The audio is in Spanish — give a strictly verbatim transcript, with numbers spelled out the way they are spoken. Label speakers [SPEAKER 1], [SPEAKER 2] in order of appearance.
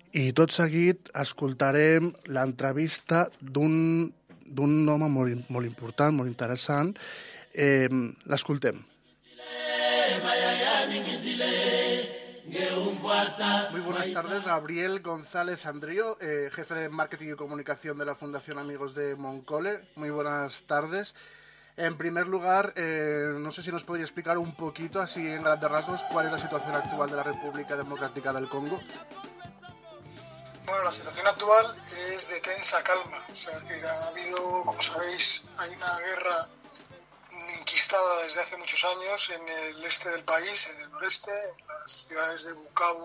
[SPEAKER 1] I tot seguit escoltarem l'entrevista d'un d'un home molt, molt important, molt interessant. Eh, L'escoltem. Muy buenas tardes, Gabriel González Andrío, eh, jefe de Marketing y Comunicación de la Fundación Amigos de Moncole. Muy buenas tardes. En primer lugar, eh, no sé si nos podría explicar un poquito, así en grandes rasgos, cuál es la situación actual de la República Democrática del Congo.
[SPEAKER 2] Bueno, la situación actual es de tensa calma. O sea, es decir, ha habido, como sabéis, hay una guerra enquistada desde hace muchos años en el este del país, en el noreste, en las ciudades de Bukavu